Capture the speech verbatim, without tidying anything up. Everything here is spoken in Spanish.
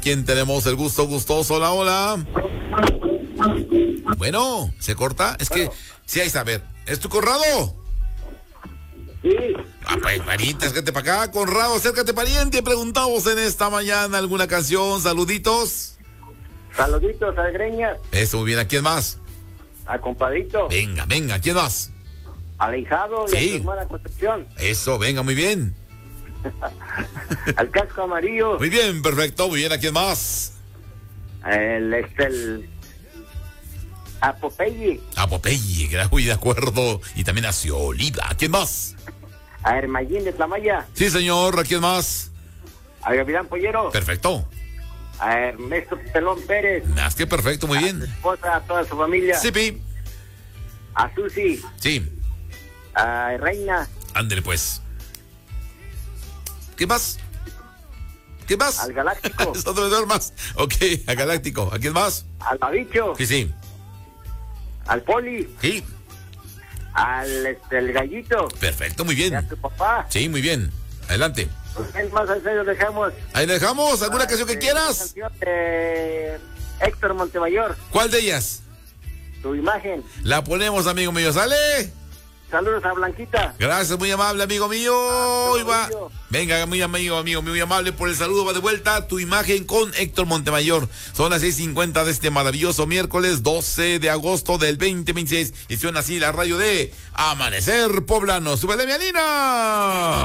¿Quién tenemos el gusto gustoso? Hola, hola. Bueno, ¿se corta? Es que, sí, ahí está, a ver. ¿Es tu Conrado? Sí. Ah, pues, pariente, acércate para acá, Conrado, acércate, pariente. Preguntamos en esta mañana alguna canción, saluditos. Saluditos a Greñas, Eso, muy bien, ¿a quién más? a compadrito, Venga, venga, ¿quién más? al ahijado y Sí. a su hermana Concepción, Eso, venga, muy bien. al casco amarillo, Muy bien, perfecto, muy bien, ¿a quién más? el, este, el, a Popeye, A Popeye, muy de acuerdo. Y también a Cioliva, ¿a quién más? a Hermayín de Tlamaya, Sí, señor, ¿a quién más? a Gavilán Pollero, Perfecto. a Ernesto Pelón Pérez, Más que perfecto, muy a su bien. esposa, a toda su familia, Sí, pi. a Susi, Sí, a Reina, ándele pues. ¿Qué más? ¿Qué más? al Galáctico, Es otro de más. Ok, a Galáctico. ¿A quién más? al Babicho, Sí, sí. al Poli, Sí, al este, el Gallito, perfecto, muy y a bien. su papá. Sí, muy bien. Adelante. Es más, en serio, dejamos Ahí dejamos. ¿Alguna canción que eh, quieras? canción de Héctor Montemayor, ¿Cuál de ellas? tu imagen. La ponemos, amigo mío. ¿Sale? Saludos a Blanquita. Gracias, muy amable, amigo mío. Ah, Y va. qué Venga, muy amigo, amigo, muy amable por el saludo. Va de vuelta tu imagen con Héctor Montemayor. Son las seis cincuenta de este maravilloso miércoles doce de agosto del veinte veintiséis. Y suena así la radio de Amanecer Poblano. ¡Súbele, mi Alina!